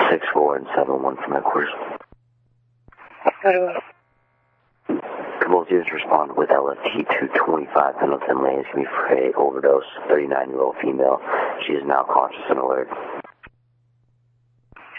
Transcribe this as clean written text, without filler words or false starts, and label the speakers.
Speaker 1: 6-4 and 7-1 from headquarters. Both units respond with LFT 225 Pendleton Lane. It's going to be for a overdose, 39-year-old female. She is now conscious and alert.